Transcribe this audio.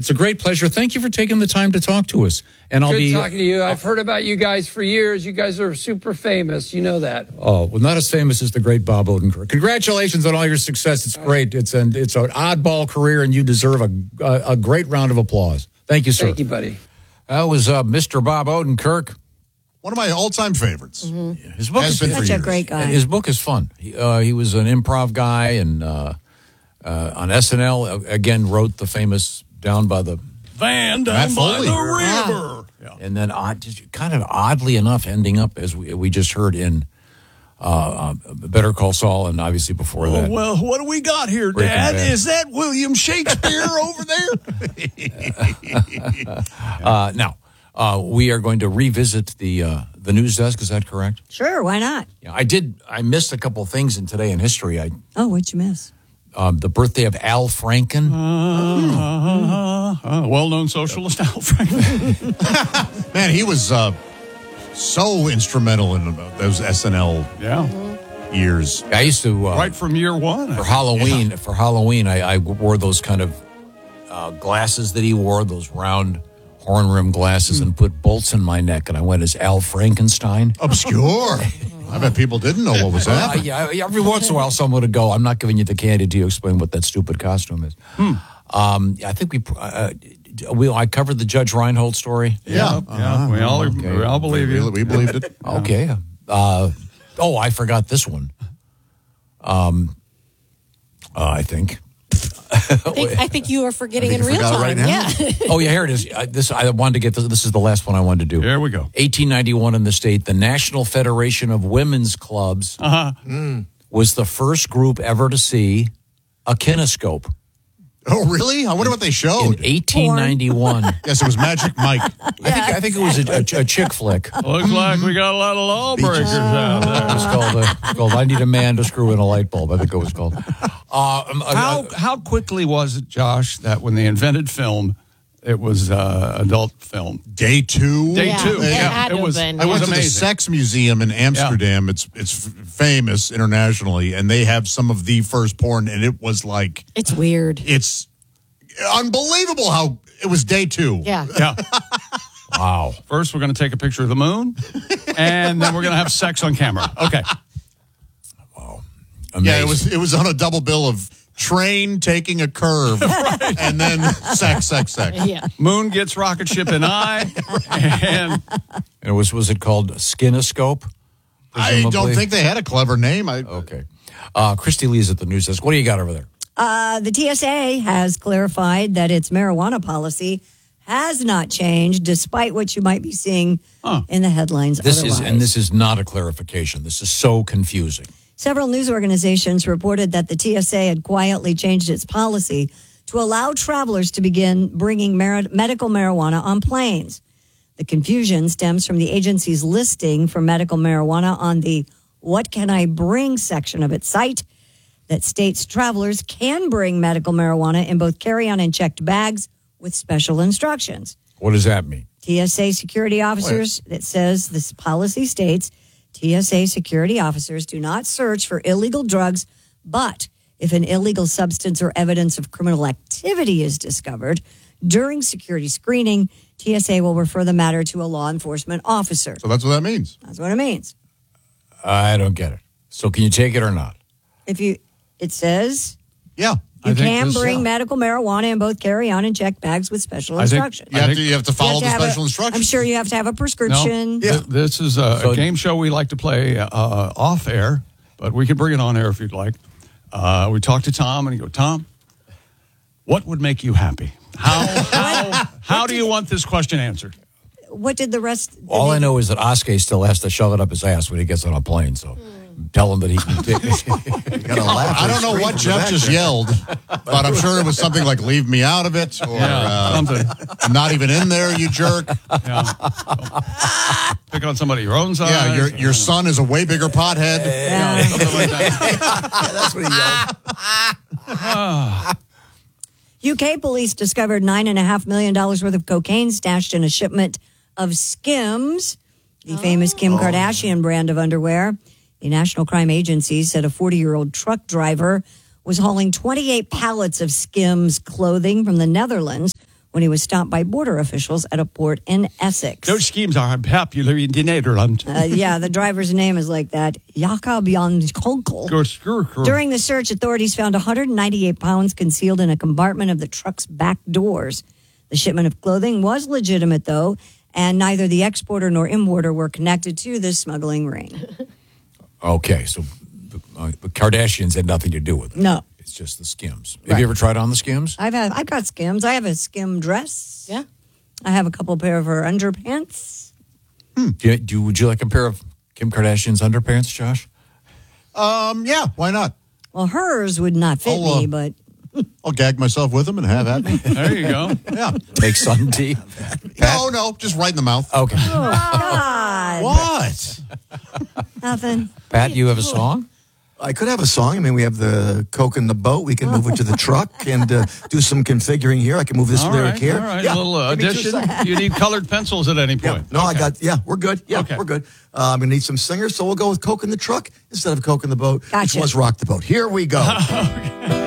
It's a great pleasure. Thank you for taking the time to talk to us. And I'll be talking to you. I've heard about you guys for years. You guys are super famous. You know that. Oh, well, not as famous as the great Bob Odenkirk. Congratulations on all your success. It's great. It's an oddball career, and you deserve a great round of applause. Thank you, sir. Thank you, buddy. That was Mr. Bob Odenkirk. One of my all-time favorites. Mm-hmm. His book has been for Such a years. great guy. His book is fun. He was an improv guy, and on SNL, again, wrote the famous Down by the Van Down by Foley. the River. Yeah. And then just kind of oddly enough, ending up, as we just heard, in Better Call Saul, and obviously before that. Well, what do we got here, Breaking Dad? Bad. Is that William Shakespeare over there? Now, we are going to revisit the news desk. Is that correct? Sure, why not? Yeah, I missed a couple of things in Today in History. Oh, what'd you miss? The birthday of Al Franken. Well-known socialist Al Franken. Man, he was so instrumental in those SNL years. I used to Right from year one. for Halloween. Yeah. For Halloween, I wore those kind of glasses that he wore, those round horn rim glasses, and put bolts in my neck, and I went as Al Frankenstein. Obscure. I bet people didn't know what was happening. Yeah, every once in a while, someone would go, "I'm not giving you the candy to explain what that stupid costume is." I think I covered the Judge Reinhold story. Yeah. We all believe you. We believed it. Okay. I forgot this one. I think. I think you are forgetting in real time. right now. Yeah. Oh, yeah, here it is. I wanted to get this. This is the last one I wanted to do. Here we go. 1891 in the state, the National Federation of Women's Clubs was the first group ever to see a kinescope. Oh, really? I wonder what they In showed. 1891. Yes, it was Magic Mike. I think it was a chick flick. Looks like we got a lot of lawbreakers out It there. was called I Need a Man to Screw in a Light Bulb, I think it was called. How quickly was it, Josh, that when they invented film, it was adult film? Day two. Day two. It had to It was. have been. I went was to the amazing. Sex Museum in Amsterdam. It's famous internationally, and they have some of the first porn, and it was like, It's weird. it's unbelievable how it was day two. Yeah. Yeah. Wow. First, we're going to take a picture of the moon, and then we're going to have sex on camera. Okay. Amazing. Yeah, it was on a double bill of train taking a curve, and then sex. Yeah. Moon gets rocket ship in eye, and And was it called Skinoscope? I don't presumably? think they had a clever name. Okay. Christy Lee's at the news desk. What do you got over there? The TSA has clarified that its marijuana policy has not changed, despite what you might be seeing in the headlines. This otherwise. is not a clarification. This is so confusing. Several news organizations reported that the TSA had quietly changed its policy to allow travelers to begin bringing medical marijuana on planes. The confusion stems from the agency's listing for medical marijuana on the What Can I Bring section of its site that states travelers can bring medical marijuana in both carry-on and checked bags with special instructions. What does that mean? TSA security officers, it says this policy states TSA security officers do not search for illegal drugs, but if an illegal substance or evidence of criminal activity is discovered during security screening, TSA will refer the matter to a law enforcement officer. So that's what that means. That's what it means. I don't get it. So can you take it or not? It says Yeah. you can bring medical marijuana in both carry-on and checked bags with special instructions. You have to follow the special instructions. I'm sure you have to have a prescription. this is a game show we like to play off air, but we can bring it on air if you'd like. We talked to Tom, and he goes, Tom, what would make you happy? How do you want this question answered? What did the rest? All I know is that Oskar still has to shove it up his ass when he gets on a plane. So tell him that he can take it. I don't know what Jeff just yelled, but I'm sure it was something like "Leave me out of it" or something. "I'm not even in there, you jerk." Yeah. Pick on somebody your own size. Yeah, your son is a way bigger pothead. Something like that. That's what he yelled. UK police discovered $9.5 million worth of cocaine stashed in a shipment of Skims, the famous Kim Kardashian brand of underwear. The National Crime Agency said a 40-year-old truck driver was hauling 28 pallets of Skims clothing from the Netherlands when he was stopped by border officials at a port in Essex. Those schemes are popular in the Netherlands. Yeah, the driver's name is like that. Jacob Jan Konkel. During the search, authorities found 198 pounds concealed in a compartment of the truck's back doors. The shipment of clothing was legitimate, though, and neither the exporter nor importer were connected to this smuggling ring. Okay, so the Kardashians had nothing to do with it. No. It's just the Skims. Right. Have you ever tried on the Skims? I've got Skims. I have a Skim dress. Yeah. I have a couple pair of her underpants. Would you like a pair of Kim Kardashian's underpants, Josh? Yeah, why not? Well, hers would not fit me, but I'll gag myself with them and have at me. There you go. Yeah. Make sun tea. No, just right in the mouth. Okay. God, What? nothing. Pat, you have a song? I could have a song. I mean, we have the Coke in the boat. We can move it to the truck and do some configuring here. I can move this lyric here. All right, Yeah, a little give me 2 addition. seconds. You need colored pencils at any Yeah. point. No, we're good. Yeah, Okay. we're good. I'm going to need some singers, so we'll go with Coke in the truck instead of Coke in the boat, which Gotcha. was Rock the Boat. Here we go.